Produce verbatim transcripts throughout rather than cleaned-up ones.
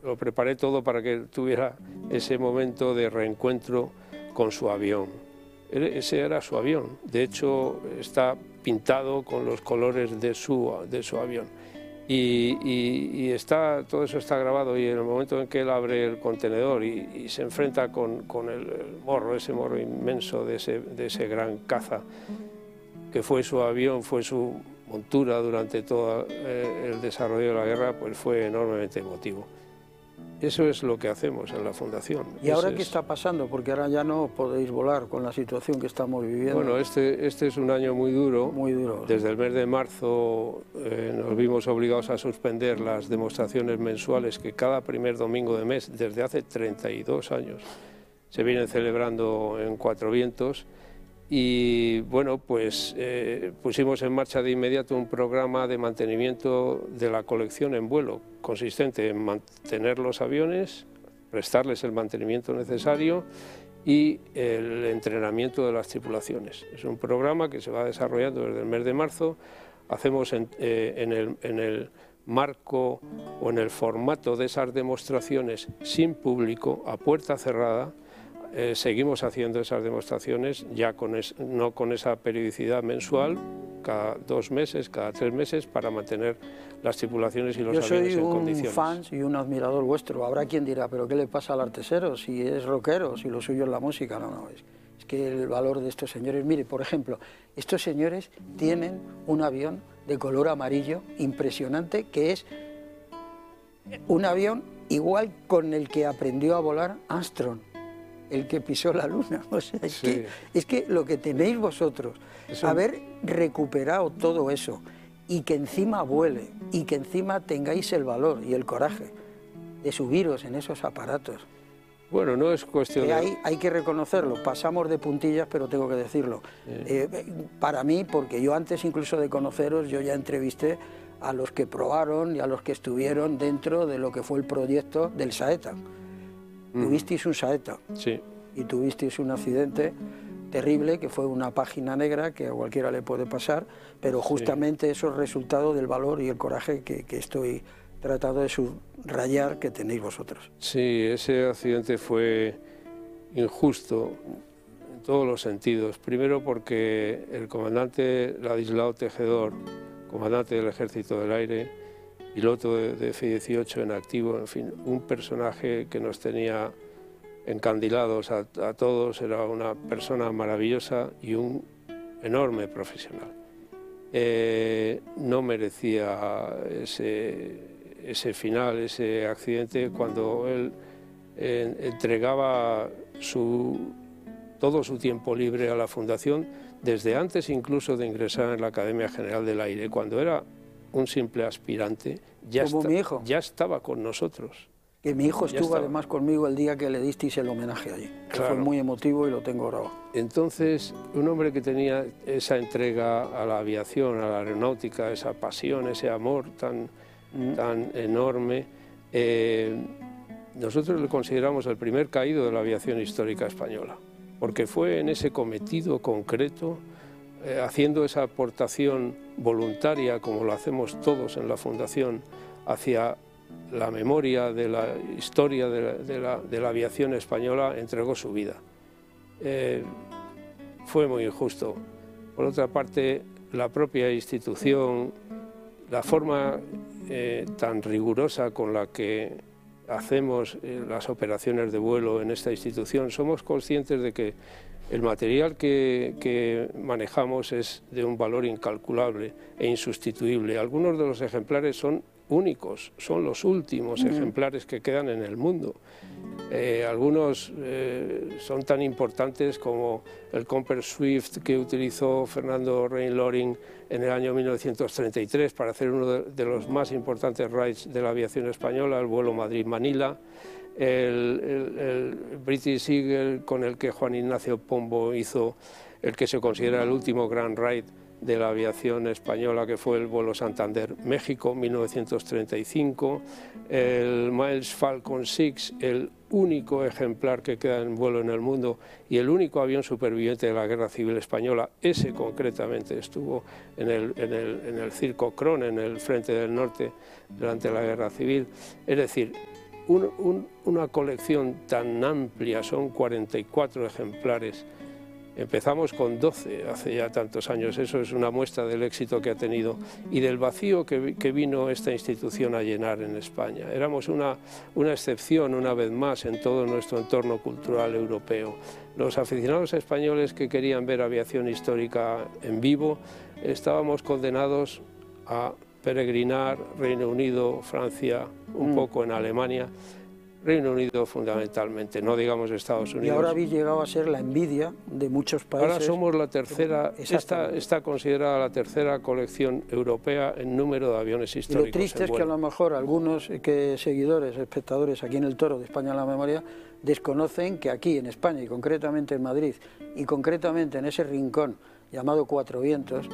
lo preparé todo para que tuviera ese momento de reencuentro con su avión. Ese era su avión, de hecho está pintado con los colores de su, de su avión. Y, y, y está, todo eso está grabado, y en el momento en que él abre el contenedor y, y se enfrenta con, con el, el morro, ese morro inmenso de ese, de ese gran caza, que fue su avión, fue su montura durante todo eh, el desarrollo de la guerra, pues fue enormemente emotivo. Eso es lo que hacemos en la Fundación. ¿Y ahora Ese qué es... está pasando? Porque ahora ya no podéis volar con la situación que estamos viviendo. Bueno, este, este es un año muy duro. Muy duro. Desde el mes de marzo eh, nos vimos obligados a suspender las demostraciones mensuales que cada primer domingo de mes, desde hace treinta y dos años, se vienen celebrando en Cuatro Vientos. Y bueno, pues eh, pusimos en marcha de inmediato un programa de mantenimiento de la colección en vuelo, consistente en mantener los aviones, prestarles el mantenimiento necesario y el entrenamiento de las tripulaciones. Es un programa que se va desarrollando desde el mes de marzo. Hacemos en, eh, en, el, en el marco o en el formato de esas demostraciones sin público, a puerta cerrada. Eh, seguimos haciendo esas demostraciones, ya con es, no con esa periodicidad mensual, cada dos meses, cada tres meses, para mantener las tripulaciones y los aviones en condiciones. Yo soy un fan y un admirador vuestro. Habrá quien dirá, pero ¿qué le pasa al artesero si es rockero, si lo suyo es la música? No, no, es, es que el valor de estos señores... Mire, por ejemplo, estos señores tienen un avión de color amarillo impresionante, que es un avión igual con el que aprendió a volar Armstrong, el que pisó la luna. O sea, es, sí. que, es que lo que tenéis vosotros, eso... haber recuperado todo eso y que encima vuele y que encima tengáis el valor y el coraje de subiros en esos aparatos. Bueno, no es cuestión que de... Hay, hay que reconocerlo, pasamos de puntillas, pero tengo que decirlo. Sí. Eh, para mí, porque yo antes incluso de conoceros, yo ya entrevisté a los que probaron y a los que estuvieron dentro de lo que fue el proyecto del Saeta. Tuvisteis un Saeta, sí. Y tuvisteis un accidente terrible, que fue una página negra que a cualquiera le puede pasar, pero justamente sí. Eso es resultado del valor y el coraje que, que estoy tratando de subrayar que tenéis vosotros. Sí, ese accidente fue injusto en todos los sentidos. Primero porque el comandante Ladislao Tejedor, comandante del Ejército del Aire, piloto de F dieciocho en activo, en fin, un personaje que nos tenía encandilados a, a todos, era una persona maravillosa y un enorme profesional. Eh, no merecía ese, ese final, ese accidente, cuando él eh, entregaba su, todo su tiempo libre a la Fundación, desde antes incluso de ingresar en la Academia General del Aire, cuando era un simple aspirante, ya, Como está, mi hijo. ya estaba con nosotros. Que mi hijo estuvo además conmigo el día que le disteis el homenaje allí. Claro. Fue muy emotivo y lo tengo grabado. Entonces, un hombre que tenía esa entrega a la aviación, a la aeronáutica, esa pasión, ese amor tan, mm. tan enorme, eh, nosotros le consideramos el primer caído de la aviación histórica española, porque fue en ese cometido concreto, eh, haciendo esa aportación voluntaria, como lo hacemos todos en la Fundación, hacia la memoria de la historia de la, de la, de la aviación española, entregó su vida. Eh, fue muy injusto. Por otra parte, la propia institución, la forma eh, tan rigurosa con la que hacemos eh, las operaciones de vuelo en esta institución, somos conscientes de que el material que, que manejamos es de un valor incalculable e insustituible. Algunos de los ejemplares son únicos, son los últimos mm. ejemplares que quedan en el mundo. Eh, algunos eh, son tan importantes como el Comper Swift que utilizó Fernando Rein-Loring en el año mil novecientos treinta y tres para hacer uno de, de los más importantes raids de la aviación española, el vuelo Madrid-Manila, el, el, el British Eagle con el que Juan Ignacio Pombo hizo el que se considera el último gran raid de la aviación española, que fue el vuelo Santander-México, mil novecientos treinta y cinco, el Miles Falcon seis, el único ejemplar que queda en vuelo en el mundo y el único avión superviviente de la Guerra Civil Española. Ese concretamente estuvo en el, en el, en el Circo Kron, en el Frente del Norte, durante la Guerra Civil. Es decir, un, un, una colección tan amplia, son cuarenta y cuatro ejemplares. Empezamos con doce hace ya tantos años, eso es una muestra del éxito que ha tenido y del vacío que, que vino esta institución a llenar en España. Éramos una, una excepción, una vez más, en todo nuestro entorno cultural europeo. Los aficionados españoles que querían ver aviación histórica en vivo, estábamos condenados a peregrinar Reino Unido, Francia, un mm. poco en Alemania, Reino Unido fundamentalmente, no digamos Estados Unidos. Y ahora habéis llegado a ser la envidia de muchos países. Ahora somos la tercera, esta está considerada la tercera colección europea en número de aviones históricos. Y lo triste es que a lo mejor algunos que seguidores, espectadores aquí en el Toro de España en la Memoria, desconocen que aquí en España y concretamente en Madrid y concretamente en ese rincón llamado Cuatro Vientos,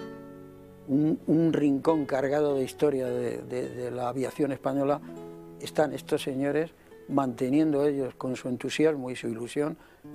un, un rincón cargado de historia de, de, de la aviación española, están estos señores manteniendo ellos con su entusiasmo y su ilusión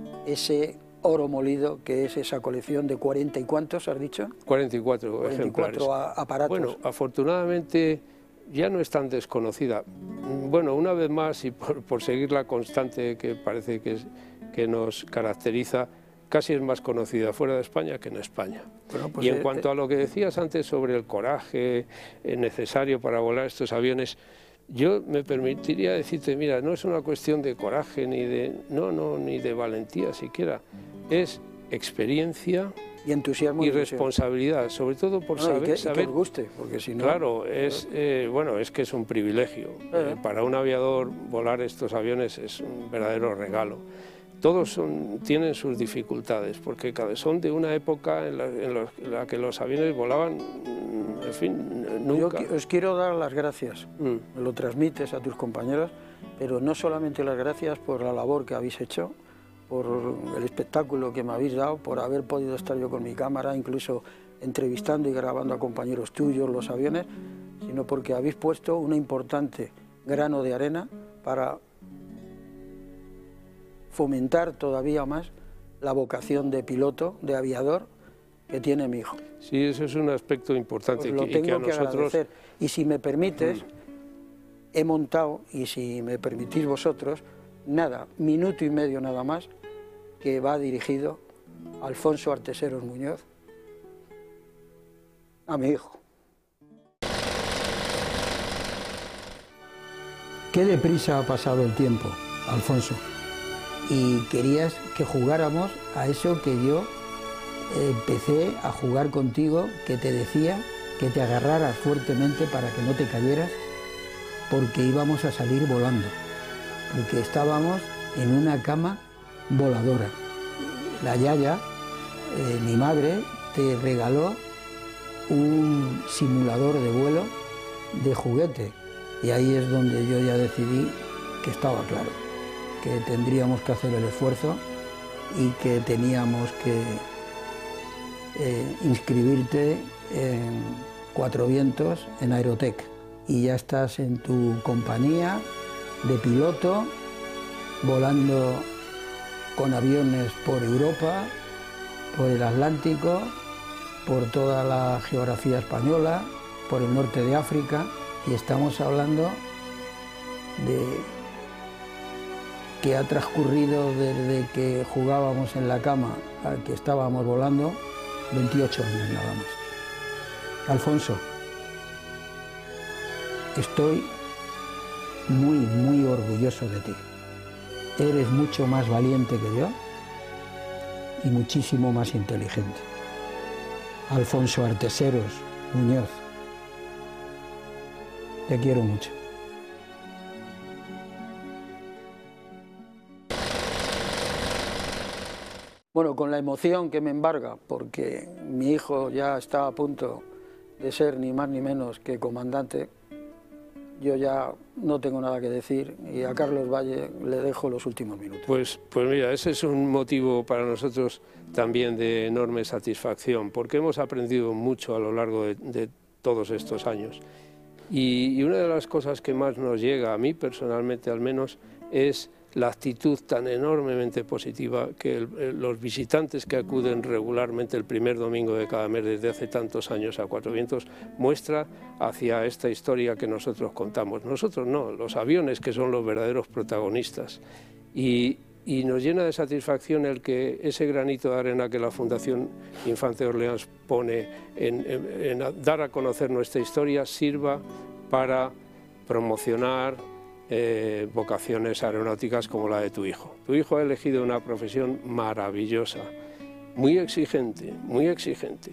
ese oro molido que es esa colección de cuarenta y ¿cuántos has dicho? cuarenta y cuatro, cuarenta y cuatro ejemplares. Aparatos. Bueno, afortunadamente ya no es tan desconocida. Bueno, una vez más, y por, por seguir la constante que parece que, es, que nos caracteriza, casi es más conocida fuera de España que en España. Bueno, pues y en eh, cuanto a lo que decías antes sobre el coraje eh, necesario para volar estos aviones, yo me permitiría decirte, mira, no es una cuestión de coraje ni de, no, no, ni de valentía siquiera, es experiencia y entusiasmo y responsabilidad, sobre todo por no, saber, y que, saber, y que os guste, porque si no, claro, es eh, bueno, es que es un privilegio. Eh. Eh, para un aviador volar estos aviones es un verdadero regalo. Todos son, tienen sus dificultades, porque son de una época en la, en la, en la que los aviones volaban, en fin, nunca. Yo os quiero dar las gracias, mm. lo transmites a tus compañeros, pero no solamente las gracias por la labor que habéis hecho, por el espectáculo que me habéis dado, por haber podido estar yo con mi cámara, incluso entrevistando y grabando a compañeros tuyos los aviones, sino porque habéis puesto un importante grano de arena para fomentar todavía más la vocación de piloto, de aviador, que tiene mi hijo. Sí, eso es un aspecto importante. Pues lo que, tengo y que, a que nosotros... agradecer. Y si me permites, mm. he montado, y si me permitís vosotros, nada, minuto y medio nada más, que va dirigido a Alfonso Arteseros Muñoz, a mi hijo. Qué deprisa ha pasado el tiempo, Alfonso. Y querías que jugáramos a eso que yo empecé a jugar contigo, que te decía que te agarraras fuertemente para que no te cayeras, porque íbamos a salir volando, porque estábamos en una cama voladora. La Yaya, eh, mi madre, te regaló un simulador de vuelo de juguete, y ahí es donde yo ya decidí que estaba claro, que tendríamos que hacer el esfuerzo y que teníamos que eh, inscribirte en Cuatro Vientos, en Aerotec. Y ya estás en tu compañía de piloto, volando con aviones por Europa, por el Atlántico, por toda la geografía española, por el norte de África, y estamos hablando de que ha transcurrido desde que jugábamos en la cama a que estábamos volando veintiocho años nada más. Alfonso, estoy muy, muy orgulloso de ti. Eres mucho más valiente que yo y muchísimo más inteligente. Alfonso Arteseros Muñoz, te quiero mucho. Bueno, con la emoción que me embarga, porque mi hijo ya está a punto de ser ni más ni menos que comandante, yo ya no tengo nada que decir y a Carlos Valle le dejo los últimos minutos. Pues, pues mira, ese es un motivo para nosotros también de enorme satisfacción, porque hemos aprendido mucho a lo largo de, de todos estos años. Y, y una de las cosas que más nos llega, a mí personalmente al menos, es la actitud tan enormemente positiva que el, el, los visitantes que acuden regularmente el primer domingo de cada mes desde hace tantos años a Cuatro Vientos muestra hacia esta historia que nosotros contamos. Nosotros no, los aviones que son los verdaderos protagonistas. Y, y nos llena de satisfacción el que ese granito de arena que la Fundación Infante de Orleans pone en, en, en dar a conocer nuestra historia sirva para promocionar eh, vocaciones aeronáuticas como la de tu hijo. Tu hijo ha elegido una profesión maravillosa, muy exigente, muy exigente,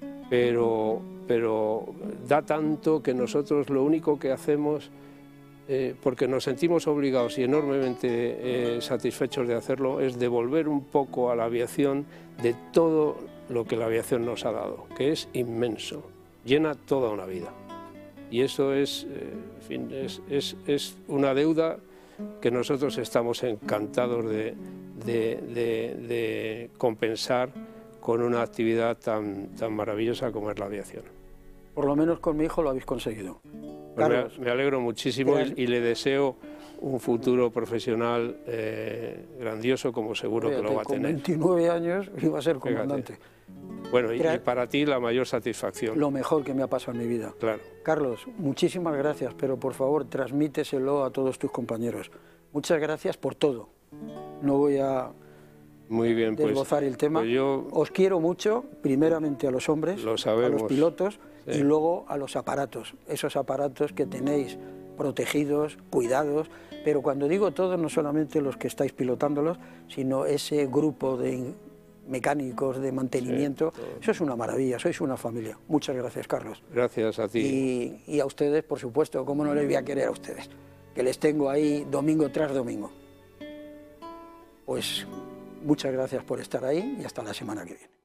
pero, pero da tanto que nosotros lo único que hacemos, eh, porque nos sentimos obligados y enormemente eh, satisfechos de hacerlo, es devolver un poco a la aviación de todo lo que la aviación nos ha dado, que es inmenso, llena toda una vida. Y eso es, eh, en fin, es, es, es una deuda que nosotros estamos encantados de, de, de, de compensar con una actividad tan, tan maravillosa como es la aviación. Por lo menos con mi hijo lo habéis conseguido. Pues me, me alegro muchísimo y, y le deseo un futuro profesional eh, grandioso, como seguro Fíjate, que lo va a tener. Con veintinueve años iba a ser comandante. Fíjate. Bueno, y, y para ti la mayor satisfacción. Lo mejor que me ha pasado en mi vida. Claro. Carlos, muchísimas gracias, pero por favor transmíteselo a todos tus compañeros. Muchas gracias por todo. No voy a Muy bien, desgozar pues, el tema. Pues yo, Os quiero mucho, primeramente a los hombres, lo sabemos, a los pilotos sí. y luego a los aparatos. Esos aparatos que tenéis protegidos, cuidados, pero cuando digo todos, no solamente los que estáis pilotándolos, sino ese grupo de mecánicos de mantenimiento, sí, eso es una maravilla, sois una familia. Muchas gracias, Carlos. Gracias a ti. Y, y a ustedes, por supuesto, cómo no les voy a querer a ustedes, que les tengo ahí domingo tras domingo. Pues muchas gracias por estar ahí y hasta la semana que viene.